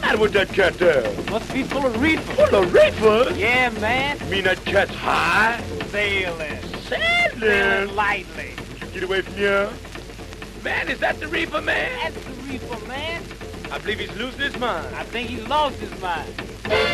That what that cat does. Must be full of reefer. Full of reefer? Yeah, man. You mean that cat's high? Sailing. Sailing? Sailing lightly. Get away from here. Man, is that the reefer, man? That's the reefer, man. I believe he's losing his mind. I think he lost his mind.